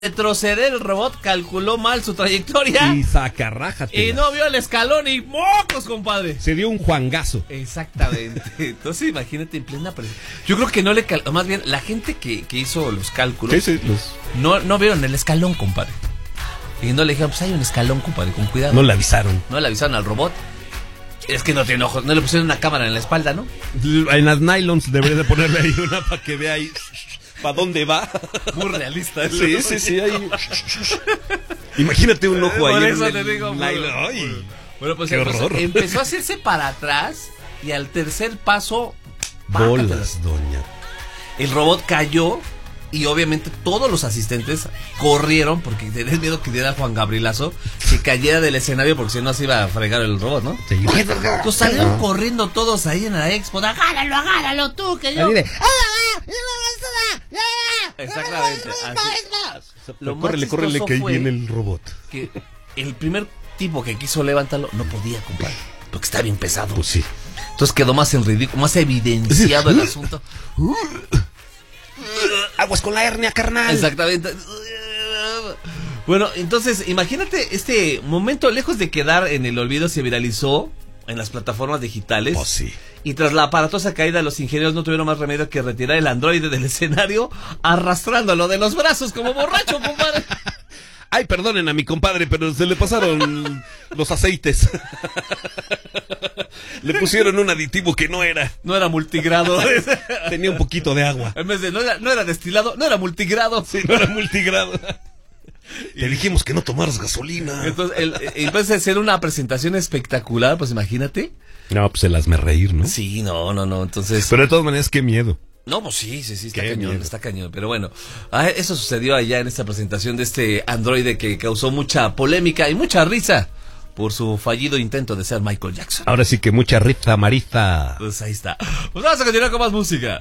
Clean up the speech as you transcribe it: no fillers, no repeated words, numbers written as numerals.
retroceder el robot, calculó mal su trayectoria. Y sacarrájate. Y no vio el escalón y ¡mocos, compadre! Se dio un juangazo. Exactamente. Entonces imagínate en plena presión. Yo creo que no le más bien la gente que hizo los cálculos no vieron el escalón, compadre. Y no le dijeron, pues hay un escalón, compadre, con cuidado. No le avisaron. No le avisaron al robot. Es que no tiene ojos, no le pusieron una cámara en la espalda, ¿no? En las nylons debería de ponerle ahí una para que vea ahí para dónde va. Muy realista. Sí, ahí. Imagínate un ojo ahí. Por en eso el te digo. nylon. Bueno, pues qué horror. Empezó a hacerse para atrás y al tercer paso... Bolas, doña. El robot cayó y obviamente todos los asistentes corrieron porque tenían miedo que diera Juan Gabrielazo, que cayera del escenario porque si no se iba a fregar el robot, ¿no? Sí. Entonces salieron corriendo todos ahí en la expo. Agárralo tú, que yo... Exactamente. Córrele que ahí viene el robot. Que el primer tipo que quiso levantarlo no podía, compadre, porque está bien pesado. Pues sí. Entonces quedó más en ridículo, más evidenciado el asunto. Aguas con la hernia, carnal. Exactamente. Bueno, entonces imagínate este momento, lejos de quedar en el olvido, se viralizó en las plataformas digitales. Oh, sí. Y tras la aparatosa caída, los ingenieros no tuvieron más remedio que retirar el androide del escenario, arrastrándolo de los brazos como borracho, compadre. Ay, perdonen a mi compadre, pero se le pasaron los aceites. Le pusieron un aditivo que no era. No era multigrado. Tenía un poquito de agua. En vez de no era destilado, no era multigrado. Sí, no era multigrado. Te dijimos que no tomaras gasolina. Entonces, en vez de ser una presentación espectacular, pues imagínate. No, pues se las me reír, ¿no? Sí, no. Entonces. Pero de todas maneras, qué miedo. No, pues sí, está Qué cañón, miedo. está cañón. Pero bueno, eso sucedió allá en esta presentación de este androide que causó mucha polémica y mucha risa por su fallido intento de ser Michael Jackson. Ahora sí que mucha risa, Marisa. Pues ahí está. Pues vamos a continuar con más música.